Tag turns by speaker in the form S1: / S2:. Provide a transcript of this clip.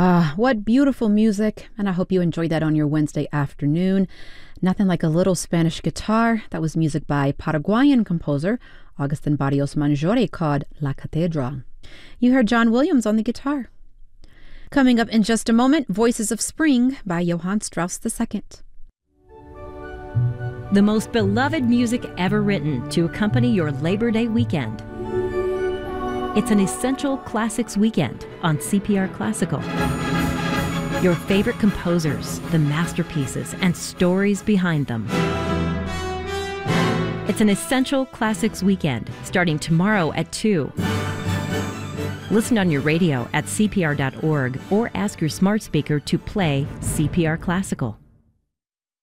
S1: What beautiful music, and I hope you enjoyed that on your Wednesday afternoon. Nothing like a little Spanish guitar. That was music by Paraguayan composer Agustin Barrios Manjore called La Catedral. You heard John Williams on the guitar. Coming up in just a moment, Voices of Spring by Johann Strauss II.
S2: The most beloved music ever written to accompany your Labor Day weekend. It's an essential classics weekend on CPR Classical. Your favorite composers, the masterpieces, and stories behind them. It's an essential classics weekend starting tomorrow at 2. Listen on your radio at cpr.org or ask your smart speaker to play CPR Classical.